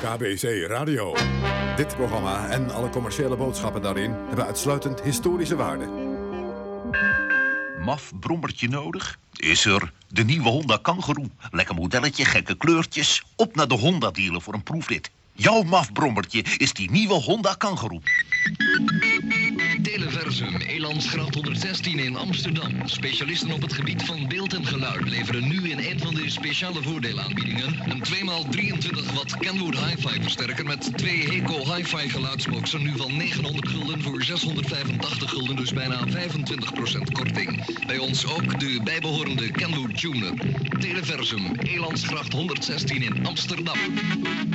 KBC Radio. Dit programma en alle commerciële boodschappen daarin hebben uitsluitend historische waarde. Maf brommertje nodig? Is er. De nieuwe Honda Kangaroo. Lekker modelletje, gekke kleurtjes. Op naar de Honda-dealer voor een proefrit. Jouw maf brommertje is die nieuwe Honda Kangaroo. Televersum, Elandsgracht 116 in Amsterdam. Specialisten op het gebied van beeld en geluid leveren nu in een van de speciale voordeelaanbiedingen een 2x23 watt Kenwood Hi-Fi versterker met 2 Heco Hi-Fi geluidsboxen nu van 900 gulden voor 685 gulden, dus bijna 25% korting. Bij ons ook de bijbehorende Kenwood tuner. Televersum, Elandsgracht 116 in Amsterdam.